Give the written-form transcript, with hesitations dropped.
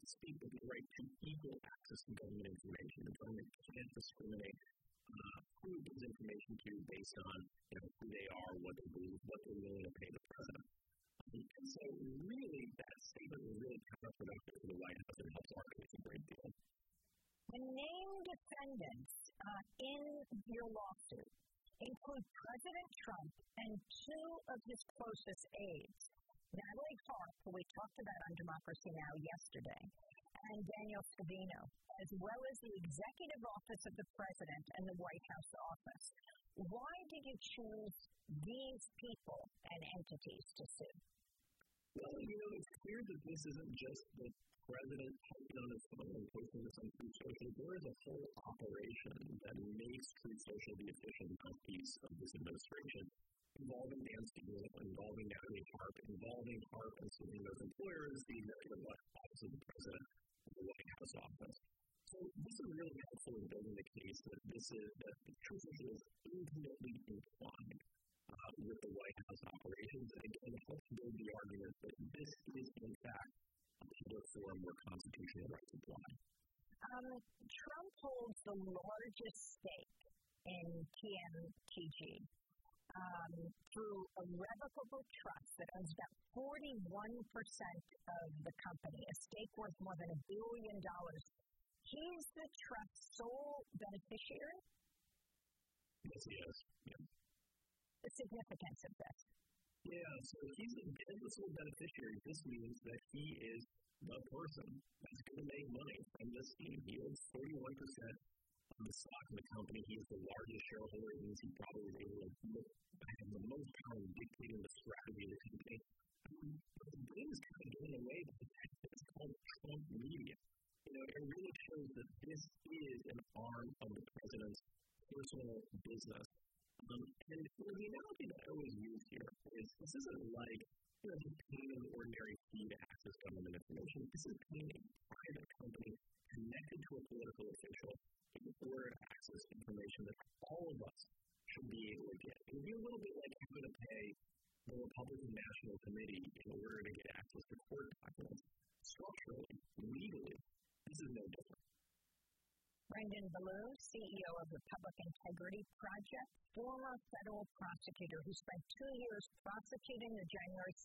speak of the right to equal access to government information. The government can't discriminate who it gives information to based on who they are, what they believe, what they're willing to pay the president. And so really that statement was really counterproductive for the White House and helps our case a great deal. The named defendants in your lawsuit include President Trump and two of his closest aides, Natalie Harp, who we talked about on Democracy Now! Yesterday, and Daniel Scavino, as well as the Executive Office of the President and the White House office. Why did you choose these people and entities to sue? Well, it's clear that this isn't just the president typing on his phone and posting this on Truth Social. There is a whole operation that makes Truth Social the official mouthpiece of this administration, involving Dan Scavino, involving Natalie Harp, involving Harp and Scavino's employers, the Executive Office of the President and the White House office. So this is really helpful in building the case that that Truth Social is intimately entwined with the White House operations, and again, it helps build the argument that this is, in fact, a public forum where constitutional rights apply. Trump holds the largest stake in TMTG through a revocable trust that owns about 41% of the company, a stake worth more than $1 billion. He's the trust's sole beneficiary? Yes, he is. Yeah. The significance of this. Yeah, so he's the sole beneficiary. This means that he is the person that's going to make money from this scheme. He owns 31% of the stock in the company. He is the largest shareholder. It means he probably is able to have the most power in dictating the strategy of the company. But the game is kind of getting away with the fact that it's called Trump Media. It really shows that this is an arm of the president's personal business. And the analogy that I always use here is this isn't like just paying an ordinary fee to access government information. This is paying a private company connected to a political official in order to access information that all of us should be able to get. It would be a little bit like having to pay the Republican National Committee in order to get access to court documents. Structurally, legally, this is no different. Brendan Ballou, CEO of the Public Integrity Project, former federal prosecutor who spent 2 years prosecuting the January